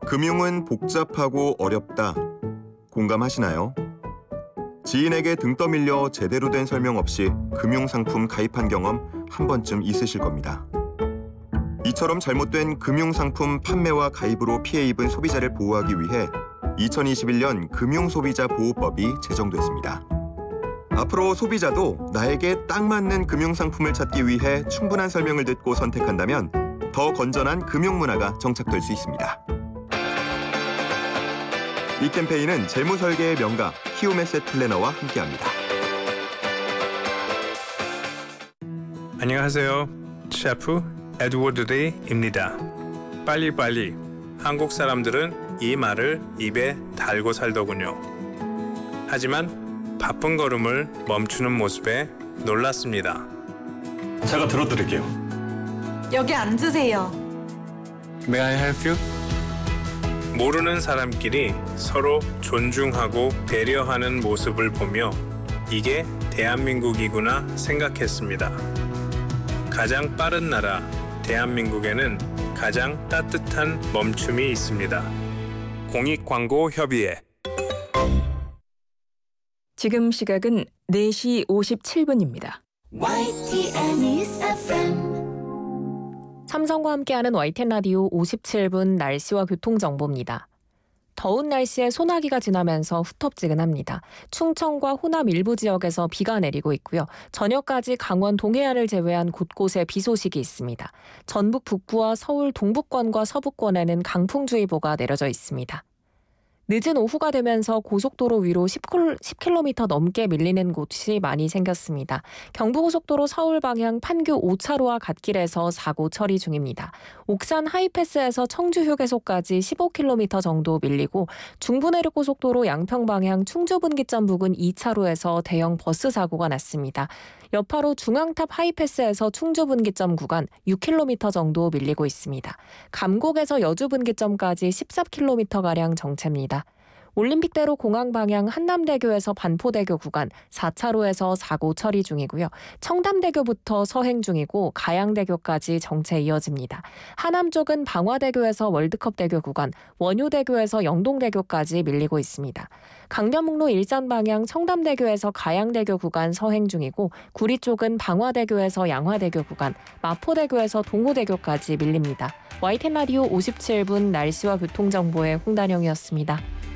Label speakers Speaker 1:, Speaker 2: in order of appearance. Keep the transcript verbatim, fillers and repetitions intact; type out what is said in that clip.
Speaker 1: 금융은 복잡하고 어렵다. 공감하시나요? 지인에게 등 떠밀려 제대로 된 설명 없이 금융상품 가입한 경험 한 번쯤 있으실 겁니다. 이처럼 잘못된 금융상품 판매와 가입으로 피해 입은 소비자를 보호하기 위해 이천이십일 년 금융소비자보호법이 제정됐습니다. 앞으로 소비자도 나에게 딱 맞는 금융상품을 찾기 위해 충분한 설명을 듣고 선택한다면 더 건전한 금융문화가 정착될 수 있습니다. 이 캠페인은 재무설계의 명가 키움에셋 플래너와 함께합니다.
Speaker 2: 안녕하세요. 셰프 에드워드 리입니다. 빨리빨리. 한국 사람들은 이 말을 입에 달고 살더군요. 하지만 바쁜 걸음을 멈추는 모습에 놀랐습니다.
Speaker 3: 제가 들어드릴게요.
Speaker 4: 여기 앉으세요.
Speaker 2: May I help you? 모르는 사람끼리 서로 존중하고 배려하는 모습을 보며 이게 대한민국이구나 생각했습니다. 가장 빠른 나라 대한민국에는 가장 따뜻한 멈춤이 있습니다. 공익광고협의회.
Speaker 5: 지금 시각은 네 시 오십칠 분입니다.
Speaker 6: 와이티엔 News 에프엠
Speaker 5: 삼성과 함께하는 와이티엔 라디오 오십칠 분 날씨와 교통정보입니다. 더운 날씨에 소나기가 지나면서 후텁지근합니다. 충청과 호남 일부 지역에서 비가 내리고 있고요. 저녁까지 강원 동해안을 제외한 곳곳에 비 소식이 있습니다. 전북 북부와 서울 동북권과 서부권에는 강풍주의보가 내려져 있습니다. 늦은 오후가 되면서 고속도로 위로 십 킬로미터 넘게 밀리는 곳이 많이 생겼습니다. 경부고속도로 서울 방향 판교 오 차로와 갓길에서 사고 처리 중입니다. 옥산 하이패스에서 청주 휴게소까지 십오 킬로미터 정도 밀리고 중부내륙고속도로 양평 방향 충주분기점 부근 이 차로에서 대형 버스 사고가 났습니다. 여파로 중앙탑 하이패스에서 충주분기점 구간 육 킬로미터 정도 밀리고 있습니다. 감곡에서 여주분기점까지 십사 킬로미터가량 정체입니다. 올림픽대로 공항 방향 한남대교에서 반포대교 구간 사 차로에서 사고 처리 중이고요. 청담대교부터 서행 중이고 가양대교까지 정체 이어집니다. 하남 쪽은 방화대교에서 월드컵대교 구간, 원효대교에서 영동대교까지 밀리고 있습니다. 강변북로 일산 방향 청담대교에서 가양대교 구간 서행 중이고 구리 쪽은 방화대교에서 양화대교 구간, 마포대교에서 동호대교까지 밀립니다. 와이티엔 라디오 오십칠 분 날씨와 교통정보의 홍단영이었습니다.